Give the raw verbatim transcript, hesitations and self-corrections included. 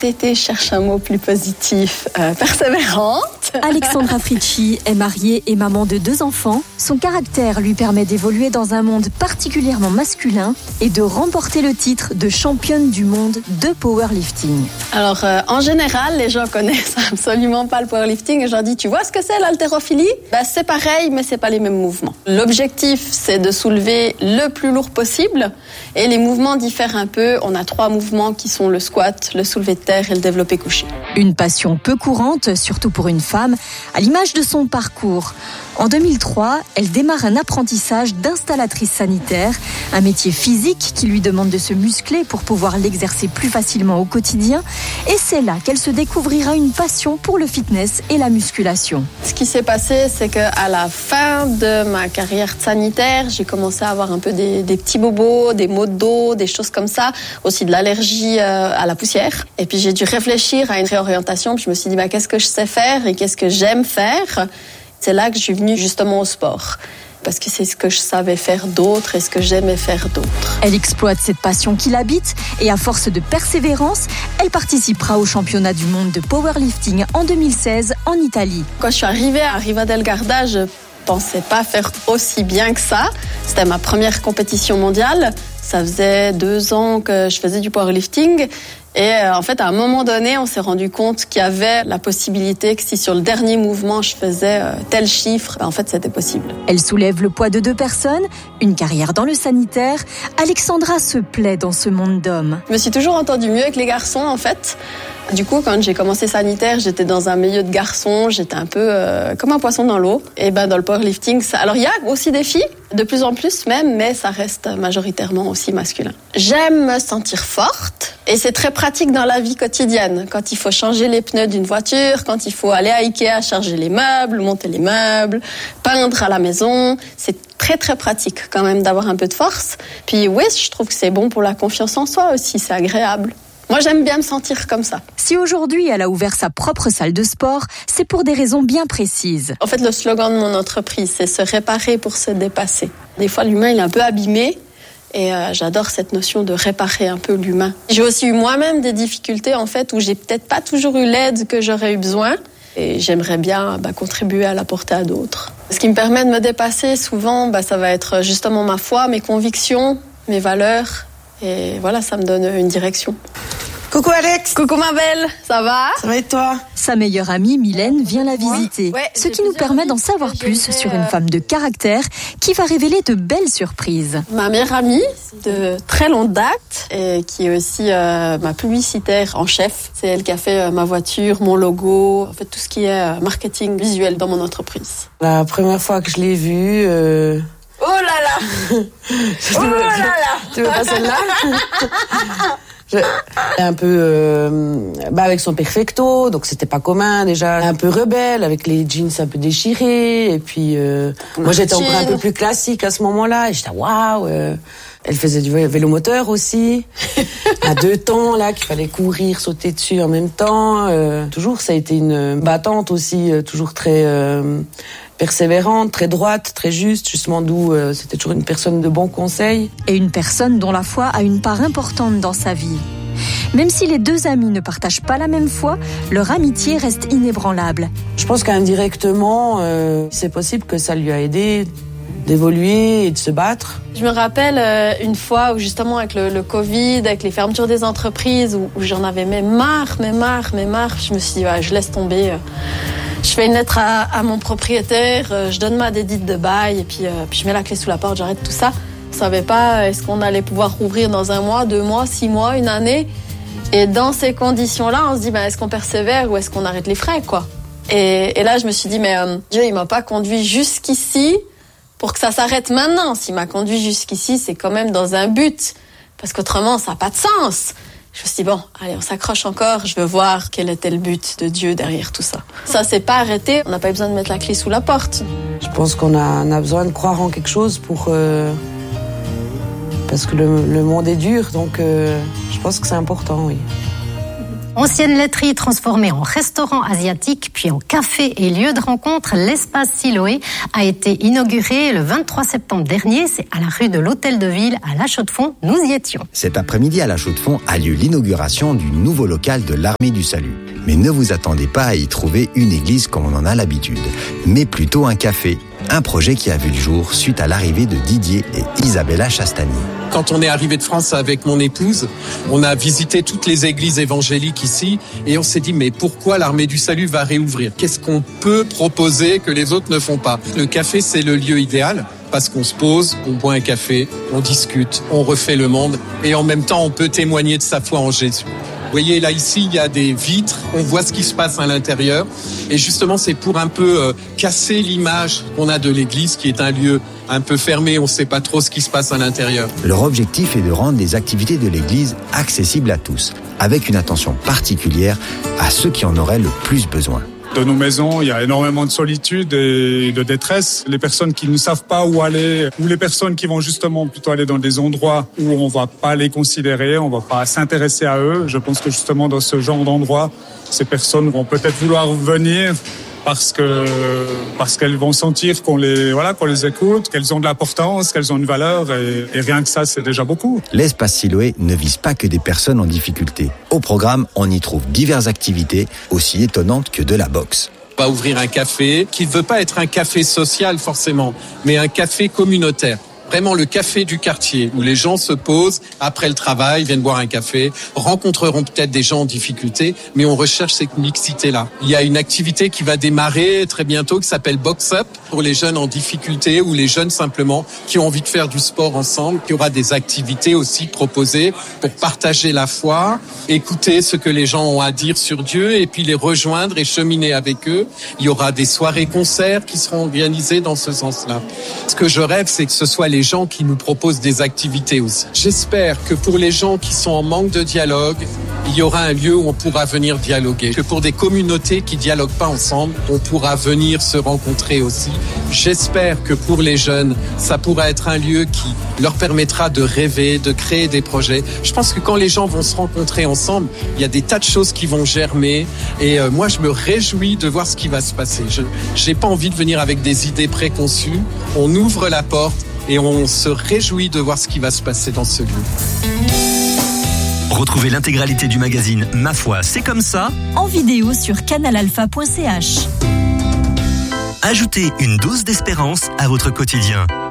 T, cherche un mot plus positif, euh, persévérante. Alexandra Fritschi est mariée et maman de deux enfants. Son caractère lui permet d'évoluer dans un monde particulièrement masculin et de remporter le titre de championne du monde de powerlifting. Alors, euh, en général, les gens connaissent absolument pas le powerlifting et je leur dis, tu vois ce que c'est l'haltérophilie ? Ben, c'est pareil, mais c'est pas les mêmes mouvements. L'objectif, c'est de soulever le plus lourd possible et les mouvements diffèrent un peu. On a trois mouvements qui sont le squat, le soulevé de terre et le développé couché. Une passion peu courante, surtout pour une femme, à l'image de son parcours. En deux mille trois, elle démarre un apprentissage d'installatrice sanitaire, un métier physique qui lui demande de se muscler pour pouvoir l'exercer plus facilement au quotidien. Et c'est là qu'elle se découvrira une passion pour le fitness et la musculation. Ce qui s'est passé, c'est qu'à la fin de ma carrière de sanitaire, j'ai commencé à avoir un peu des, des petits bobos, des maux de dos, des choses comme ça, aussi de l'allergie euh, à la poussière. Et puis j'ai dû réfléchir à une réorientation. Puis je me suis dit, bah, qu'est-ce que je sais faire et qu'est-ce que j'aime faire ? C'est là que je suis venue justement au sport. Parce que c'est ce que je savais faire d'autre et ce que j'aimais faire d'autre. Elle exploite cette passion qui l'habite et à force de persévérance, elle participera au championnat du monde de powerlifting en deux mille seize en Italie. Quand je suis arrivée à Riva del Garda, je pensais pas faire aussi bien que ça. C'était ma première compétition mondiale. Ça faisait deux ans que je faisais du powerlifting. Et en fait, à un moment donné, on s'est rendu compte qu'il y avait la possibilité que si sur le dernier mouvement, je faisais tel chiffre, en fait, c'était possible. Elle soulève le poids de deux personnes, une carrière dans le sanitaire. Alexandra se plaît dans ce monde d'hommes. Je me suis toujours entendue mieux avec les garçons, en fait. Du coup, quand j'ai commencé sanitaire, j'étais dans un milieu de garçons, j'étais un peu euh, comme un poisson dans l'eau. Et ben dans le powerlifting, ça... alors il y a aussi des filles, de plus en plus même, mais ça reste majoritairement aussi masculin. J'aime me sentir forte et c'est très pratique dans la vie quotidienne. Quand il faut changer les pneus d'une voiture, quand il faut aller à Ikea charger les meubles, monter les meubles, peindre à la maison, c'est très très pratique quand même d'avoir un peu de force. Puis oui, je trouve que c'est bon pour la confiance en soi aussi, c'est agréable. Moi, j'aime bien me sentir comme ça. Si aujourd'hui, elle a ouvert sa propre salle de sport, c'est pour des raisons bien précises. En fait, le slogan de mon entreprise, c'est se réparer pour se dépasser. Des fois, l'humain, il est un peu abîmé et euh, j'adore cette notion de réparer un peu l'humain. J'ai aussi eu moi-même des difficultés, en fait, où j'ai peut-être pas toujours eu l'aide que j'aurais eu besoin et j'aimerais bien bah, contribuer à l'apporter à d'autres. Ce qui me permet de me dépasser, souvent, bah, ça va être justement ma foi, mes convictions, mes valeurs. Et voilà, ça me donne une direction. Coucou Alex. Coucou ma belle, ça va ? Ça va et toi ? Sa meilleure amie, Mylène, vient la visiter. Ouais, ce qui nous permet d'en savoir plus sur une femme de caractère qui va révéler de belles surprises. Ma meilleure amie de très longue date et qui est aussi euh, ma publicitaire en chef. C'est elle qui a fait euh, ma voiture, mon logo, en fait tout ce qui est euh, marketing visuel dans mon entreprise. La première fois que je l'ai vue... Euh... Oh là là. Oh là là. Tu veux pas celle-là? Je, un peu euh, bah avec son perfecto, donc c'était pas commun déjà, un peu rebelle avec les jeans un peu déchirés et puis euh, moi j'étais encore un peu plus classique à ce moment-là et j'étais waouh. Euh, elle faisait du vélo moteur aussi, à deux temps là qu'il fallait courir, sauter dessus en même temps. Euh, toujours ça a été une battante aussi, euh, toujours très euh, persévérante, très droite, très juste, justement d'où euh, c'était toujours une personne de bons conseils. Et une personne dont la foi a une part importante dans sa vie. Même si les deux amis ne partagent pas la même foi, leur amitié reste inébranlable. Je pense qu'indirectement, euh, c'est possible que ça lui a aidé d'évoluer et de se battre. Je me rappelle euh, une fois où justement avec le, le Covid, avec les fermetures des entreprises, où, où j'en avais mais marre, mais marre, mais marre, je me suis dit, ouais, je laisse tomber. Euh, je fais une lettre à, à mon propriétaire, euh, je donne ma dédite de bail et puis, euh, puis je mets la clé sous la porte, j'arrête tout ça. Je savais pas est-ce qu'on allait pouvoir rouvrir dans un mois, deux mois, six mois, une année. Et dans ces conditions-là, on se dit, ben, est-ce qu'on persévère ou est-ce qu'on arrête les frais, quoi. Et, et là, je me suis dit, mais euh, Dieu, il m'a pas conduit jusqu'ici pour que ça s'arrête maintenant. S'il m'a conduit jusqu'ici, c'est quand même dans un but. Parce qu'autrement, ça n'a pas de sens. Je me suis dit, bon, allez, on s'accroche encore. Je veux voir quel était le but de Dieu derrière tout ça. Ça s'est pas arrêté. On n'a pas eu besoin de mettre la clé sous la porte. Je pense qu'on a, on a besoin de croire en quelque chose pour... Euh, parce que le, le monde est dur, donc euh, je pense que c'est important, oui. Ancienne laiterie transformée en restaurant asiatique, puis en café et lieu de rencontre, l'espace Siloé a été inauguré le vingt-trois septembre dernier. C'est à la rue de l'Hôtel de Ville, à La Chaux-de-Fonds. Nous y étions. Cet après-midi, à La Chaux-de-Fonds, a lieu l'inauguration du nouveau local de l'Armée du Salut. Mais ne vous attendez pas à y trouver une église comme on en a l'habitude, mais plutôt un café. Un projet qui a vu le jour suite à l'arrivée de Didier et Isabella Chastani. Quand on est arrivé de France avec mon épouse, on a visité toutes les églises évangéliques ici et on s'est dit mais pourquoi l'Armée du Salut va réouvrir ? Qu'est-ce qu'on peut proposer que les autres ne font pas ? Le café, c'est le lieu idéal parce qu'on se pose, on boit un café, on discute, on refait le monde et en même temps on peut témoigner de sa foi en Jésus. Vous voyez, là, ici, il y a des vitres, on voit ce qui se passe à l'intérieur. Et justement, c'est pour un peu euh, casser l'image qu'on a de l'église, qui est un lieu un peu fermé, on ne sait pas trop ce qui se passe à l'intérieur. Leur objectif est de rendre les activités de l'église accessibles à tous, avec une attention particulière à ceux qui en auraient le plus besoin. De nos maisons, il y a énormément de solitude et de détresse. Les personnes qui ne savent pas où aller, ou les personnes qui vont justement plutôt aller dans des endroits où on va pas les considérer, on va pas s'intéresser à eux. Je pense que justement dans ce genre d'endroit, ces personnes vont peut-être vouloir venir parce que parce qu'elles vont sentir qu'on les voilà qu'on les écoute, qu'elles ont de l'importance, qu'elles ont une valeur et, et rien que ça c'est déjà beaucoup. L'espace Siloé ne vise pas que des personnes en difficulté. Au programme, on y trouve diverses activités aussi étonnantes que de la boxe. On va ouvrir un café qui ne veut pas être un café social forcément, mais un café communautaire. Vraiment le café du quartier où les gens se posent après le travail, viennent boire un café, rencontreront peut-être des gens en difficulté, mais on recherche cette mixité-là. Il y a une activité qui va démarrer très bientôt qui s'appelle Box Up pour les jeunes en difficulté ou les jeunes simplement qui ont envie de faire du sport ensemble. Il y aura des activités aussi proposées pour partager la foi, écouter ce que les gens ont à dire sur Dieu et puis les rejoindre et cheminer avec eux. Il y aura des soirées-concerts qui seront organisées dans ce sens-là. Ce que je rêve, c'est que ce soit les les gens qui nous proposent des activités aussi. J'espère que pour les gens qui sont en manque de dialogue, il y aura un lieu où on pourra venir dialoguer. Que pour des communautés qui dialoguent pas ensemble, on pourra venir se rencontrer aussi. J'espère que pour les jeunes, ça pourra être un lieu qui leur permettra de rêver, de créer des projets. Je pense que quand les gens vont se rencontrer ensemble, il y a des tas de choses qui vont germer et euh, moi je me réjouis de voir ce qui va se passer. Je j'ai pas envie de venir avec des idées préconçues. On ouvre la porte et on se réjouit de voir ce qui va se passer dans ce lieu. Retrouvez l'intégralité du magazine Ma foi, c'est comme ça en vidéo sur canal alpha point c h. Ajoutez une dose d'espérance à votre quotidien.